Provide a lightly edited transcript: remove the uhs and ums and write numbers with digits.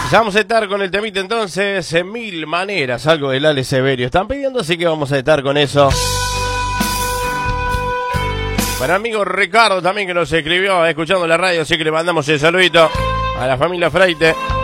Ya vamos a estar con el temita entonces, en Mil Maneras, algo del Ale Severio. Están pidiendo, así que vamos a estar con eso. Para el amigo Ricardo también que nos escribió escuchando la radio, así que le mandamos el saludito a la familia Freite.